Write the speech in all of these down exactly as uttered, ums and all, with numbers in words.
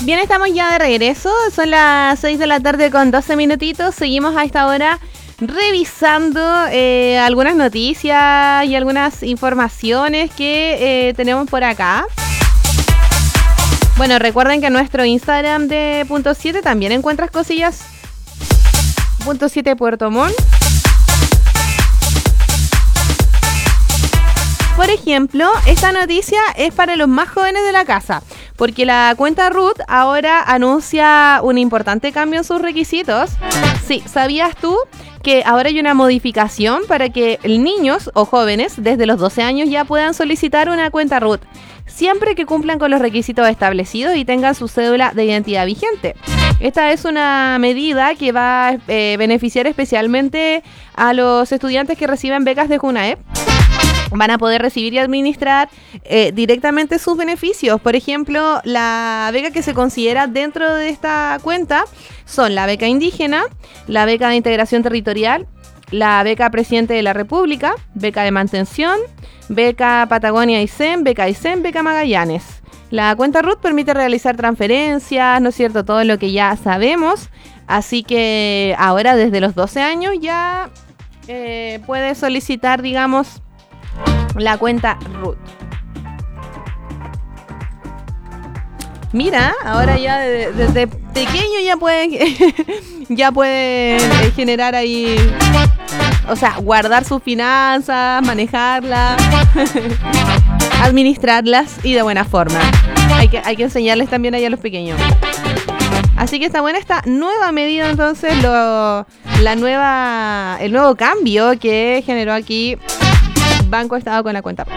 Bien, estamos ya de regreso. Son las seis de la tarde con doce minutitos. Seguimos a esta hora revisando eh, algunas noticias y algunas informaciones que eh, tenemos por acá. Bueno, recuerden que en nuestro Instagram de punto siete también encuentras cosillas. Punto siete Puerto Montt. Por ejemplo, esta noticia es para los más jóvenes de la casa, porque la cuenta Root ahora anuncia un importante cambio en sus requisitos. Sí, ¿sabías tú que ahora hay una modificación para que niños o jóvenes desde los doce años ya puedan solicitar una cuenta Root, siempre que cumplan con los requisitos establecidos y tengan su cédula de identidad vigente? Esta es una medida que va a eh, beneficiar especialmente a los estudiantes que reciben becas de Junaep. Van a poder recibir y administrar eh, directamente sus beneficios. Por ejemplo, la beca que se considera dentro de esta cuenta son la beca indígena, la beca de integración territorial, la beca Presidente de la República, beca de mantención, beca Patagonia Aysén, beca Aysén, beca Magallanes. La cuenta Root permite realizar transferencias, ¿no es cierto? Todo lo que ya sabemos. Así que ahora desde los doce años ya eh, puedes solicitar, digamos, la cuenta Root. Mira, ahora ya desde, desde pequeño ya pueden ya pueden generar ahí, o sea, guardar sus finanzas, manejarlas, administrarlas y de buena forma. Hay que, hay que enseñarles también ahí a los pequeños. Así que está buena esta nueva medida, entonces, lo, la nueva, el nuevo cambio que generó aquí Banco Estado con la cuenta.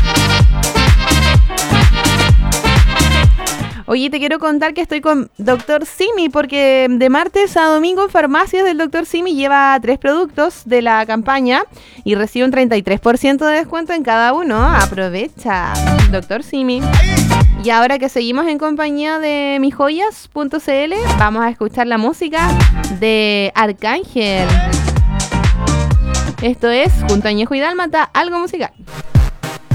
Oye, te quiero contar que estoy con doctor Simi, porque de martes a domingo en farmacias del doctor Simi lleva tres productos de la campaña y recibe un treinta y tres por ciento de descuento en cada uno. Aprovecha, doctor Simi. Y ahora que seguimos en compañía de mis joyas punto c l, vamos a escuchar la música de Arcángel. Esto es, junto a Ñejo y Dálmata, algo musical.